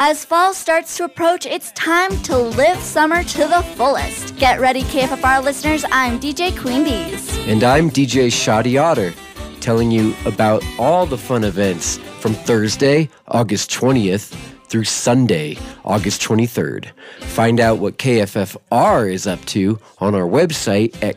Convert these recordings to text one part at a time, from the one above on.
As fall starts to approach, it's time to live summer to the fullest. Get ready, KFFR listeners. I'm DJ Queen Bees. And I'm DJ Shoddy Otter, telling you about all the fun events from Thursday, August 20th, through Sunday, August 23rd. Find out what KFFR is up to on our website at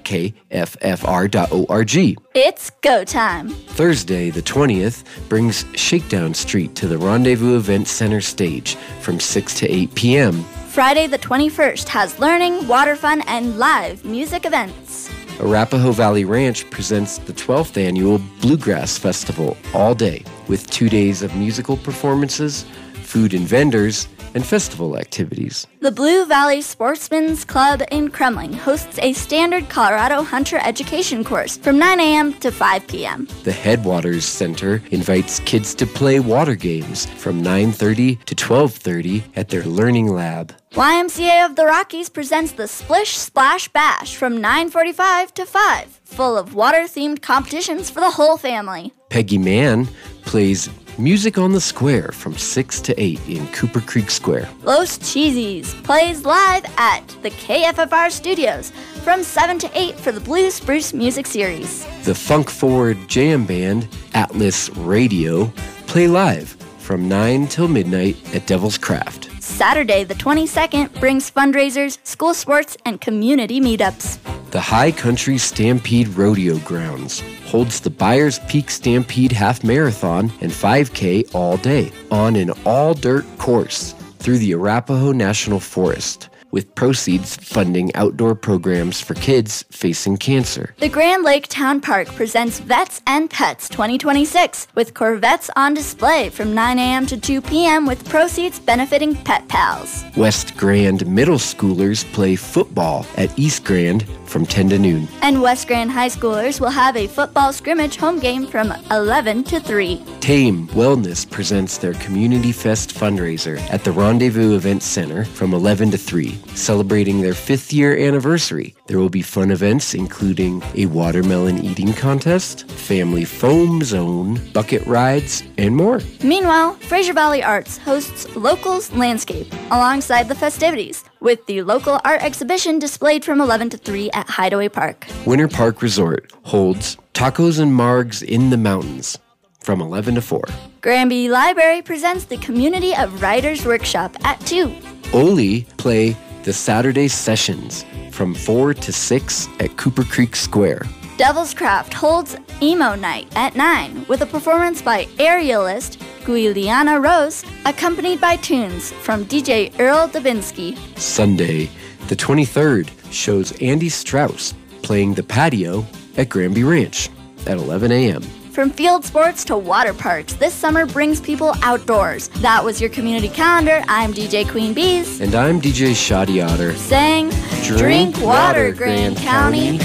kffr.org. It's go time. Thursday, the 20th, brings Shakedown Street to the Rendezvous Event Center stage from 6 to 8 p.m. Friday, the 21st, has learning, water fun, and live music events. Arapahoe Valley Ranch presents the 12th annual Bluegrass Festival all day with 2 days of musical performances, food and vendors, and festival activities. The Blue Valley Sportsman's Club in Kremling hosts a standard Colorado hunter education course from 9 a.m. to 5 p.m. The Headwaters Center invites kids to play water games from 9:30 to 12:30 at their learning lab. YMCA of the Rockies presents the Splish Splash Bash from 9:45 to 5, full of water-themed competitions for the whole family. Peggy Mann plays Music on the Square from 6 to 8 in Cooper Creek Square. Los Cheesies plays live at the KFFR studios from 7 to 8 for the Blue Spruce Music Series. The Funk Forward Jam Band, Atlas Radio, play live from 9 till midnight at Devil's Craft. Saturday, the 22nd, brings fundraisers, school sports, and community meetups. The High Country Stampede Rodeo Grounds holds the Byers Peak Stampede Half Marathon and 5K all day on an all-dirt course through the Arapahoe National Forest, with proceeds funding outdoor programs for kids facing cancer. The Grand Lake Town Park presents Vets and Pets 2026 with Corvettes on display from 9 a.m. to 2 p.m. with proceeds benefiting Pet Pals. West Grand Middle Schoolers play football at East Grand from 10 to noon. And West Grand High Schoolers will have a football scrimmage home game from 11 to 3. Tame Wellness presents their Community Fest fundraiser at the Rendezvous Event Center from 11 to 3, celebrating their 5th year anniversary. There will be fun events including a watermelon eating contest, family foam zone, bucket rides, and more. Meanwhile, Fraser Valley Arts hosts Locals Landscape alongside the festivities, with the local art exhibition displayed from 11 to 3 at Hideaway Park. Winter Park Resort holds Tacos and Margs in the Mountains from 11 to 4. Granby Library presents the Community of Writers Workshop at 2. Oli play the Saturday Sessions from 4 to 6 at Cooper Creek Square. Devil's Craft holds Emo Night at 9 with a performance by aerialist Guiliana Rose, accompanied by tunes from DJ Earl Dubinsky. Sunday, the 23rd, shows Andy Strauss playing The Patio at Granby Ranch at 11 a.m. From field sports to water parks, this summer brings people outdoors. That was your community calendar. I'm DJ Queen Bees. And I'm DJ Shoddy Otter. Saying, drink water, Grand County.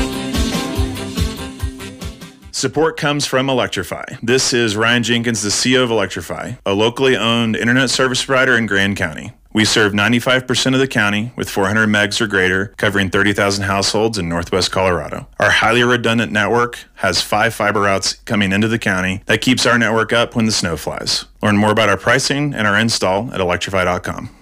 Support comes from Electrify. This is Ryan Jenkins, the CEO of Electrify, a locally owned internet service provider in Grand County. We serve 95% of the county with 400 megs or greater, covering 30,000 households in northwest Colorado. Our highly redundant network has 5 fiber routes coming into the county that keeps our network up when the snow flies. Learn more about our pricing and our install at electrify.com.